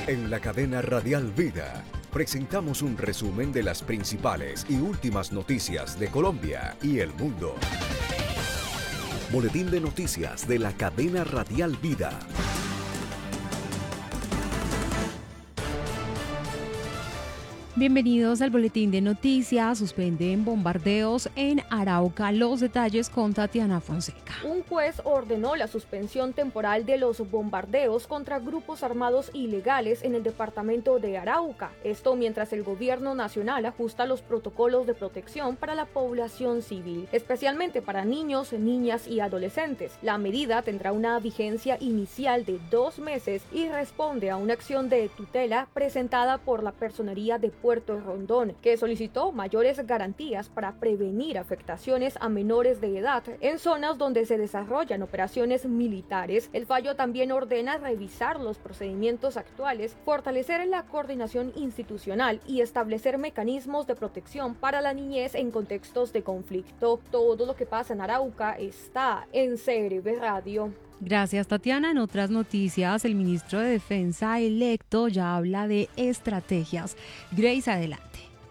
En la cadena Radial Vida presentamos un resumen de las principales y últimas noticias de Colombia y el mundo. Boletín de noticias de la cadena Radial Vida. Bienvenidos al Boletín de Noticias. Suspenden bombardeos en Arauca. Los detalles con Tatiana Fonseca. Un juez ordenó la suspensión temporal de los bombardeos contra grupos armados ilegales en el departamento de Arauca. Esto mientras el gobierno nacional ajusta los protocolos de protección para la población civil, especialmente para niños, niñas y adolescentes. La medida tendrá una vigencia inicial de 2 meses y responde a una acción de tutela presentada por la Personería de Puerto Rondón, que solicitó mayores garantías para prevenir afectaciones a menores de edad en zonas donde se desarrollan operaciones militares. El fallo también ordena revisar los procedimientos actuales, fortalecer la coordinación institucional y establecer mecanismos de protección para la niñez en contextos de conflicto. Todo lo que pasa en Arauca está en CRB Radio. Gracias, Tatiana. En otras noticias, el ministro de Defensa electo ya habla de estrategias. Grace, adelante.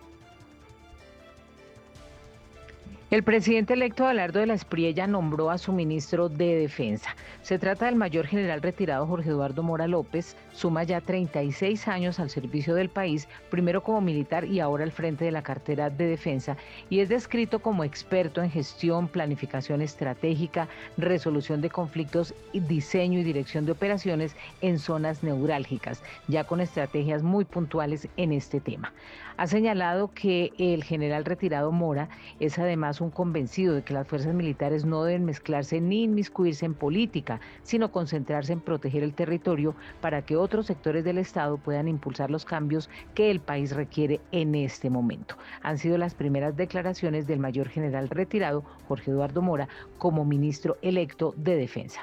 El presidente electo Abelardo de la Espriella nombró a su ministro de Defensa. Se trata del mayor general retirado Jorge Eduardo Mora López. Suma ya 36 años al servicio del país, primero como militar y ahora al frente de la cartera de Defensa, y es descrito como experto en gestión, planificación estratégica, resolución de conflictos, diseño y dirección de operaciones en zonas neurálgicas, ya con estrategias muy puntuales en este tema. Ha señalado que el general retirado Mora es además un convencido de que las fuerzas militares no deben mezclarse ni inmiscuirse en política, sino concentrarse en proteger el territorio para que otros sectores del Estado puedan impulsar los cambios que el país requiere en este momento. Han sido las primeras declaraciones del mayor general retirado Jorge Eduardo Mora como ministro electo de Defensa.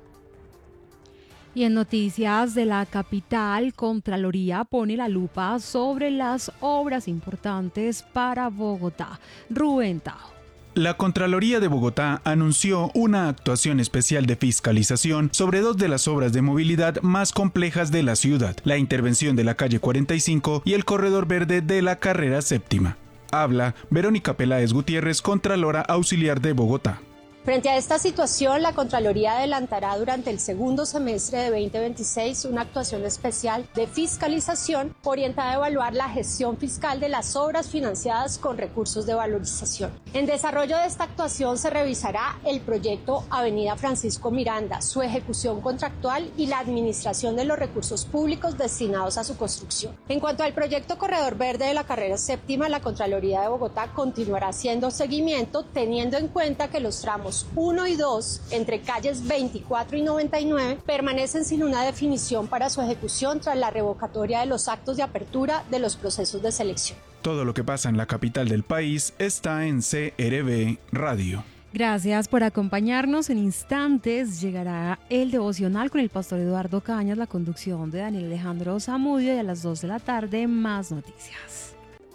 Y en noticias de la capital, Contraloría pone la lupa sobre las obras importantes para Bogotá. Rubén Tajo. La Contraloría de Bogotá anunció una actuación especial de fiscalización sobre 2 de las obras de movilidad más complejas de la ciudad, la intervención de la calle 45 y el corredor verde de la carrera séptima. Habla Verónica Peláez Gutiérrez, Contralora Auxiliar de Bogotá. Frente a esta situación, la Contraloría adelantará durante el segundo semestre de 2026 una actuación especial de fiscalización orientada a evaluar la gestión fiscal de las obras financiadas con recursos de valorización. En desarrollo de esta actuación se revisará el proyecto Avenida Francisco Miranda, su ejecución contractual y la administración de los recursos públicos destinados a su construcción. En cuanto al proyecto Corredor Verde de la carrera séptima, la Contraloría de Bogotá continuará haciendo seguimiento teniendo en cuenta que los tramos 1 y 2, entre calles 24 y 99, permanecen sin una definición para su ejecución tras la revocatoria de los actos de apertura de los procesos de selección. Todo lo que pasa en la capital del país está en CRB Radio. Gracias por acompañarnos. En instantes llegará el devocional con el pastor Eduardo Cañas, la conducción de Daniel Alejandro Zamudio, y a las 2 de la tarde más noticias.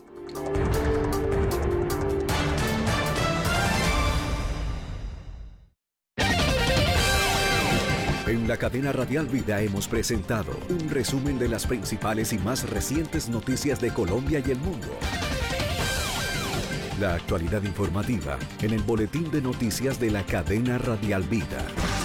En la cadena Radial Vida hemos presentado un resumen de las principales y más recientes noticias de Colombia y el mundo. La actualidad informativa en el Boletín de Noticias de la cadena Radial Vida.